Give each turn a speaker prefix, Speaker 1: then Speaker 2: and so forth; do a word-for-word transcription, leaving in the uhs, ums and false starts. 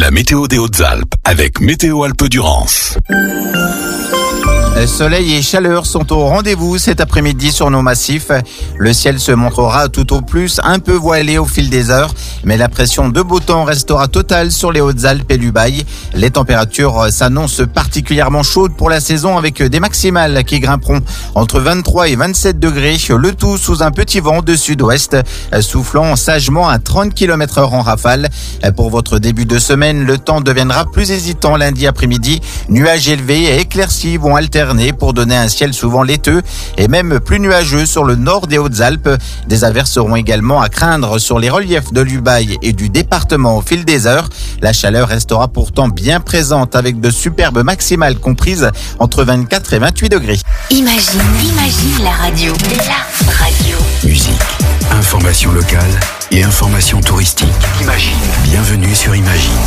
Speaker 1: la météo des Hautes-Alpes avec Météo Alpes-Durance.
Speaker 2: Soleil et chaleur sont au rendez-vous cet après-midi sur nos massifs. Le ciel se montrera tout au plus un peu voilé au fil des heures, mais la pression de beau temps restera totale sur les Hautes-Alpes et l'Ubaye. Les températures s'annoncent particulièrement chaudes pour la saison avec des maximales qui grimperont entre vingt-trois et vingt-sept degrés, le tout sous un petit vent de sud-ouest, soufflant sagement à trente kilomètres heure en rafale. Pour votre début de semaine, le temps deviendra plus hésitant lundi après-midi. Nuages élevés et éclaircies vont alterner pour donner un ciel souvent laiteux et même plus nuageux sur le nord des Hautes-Alpes. Des averses seront également à craindre sur les reliefs de l'Ubaye et du département au fil des heures. La chaleur restera pourtant bien présente avec de superbes maximales comprises entre vingt-quatre et vingt-huit degrés.
Speaker 3: Imagine, imagine la radio, la radio.
Speaker 1: Musique, information locale et information touristique. Imagine. Bienvenue sur Imagine.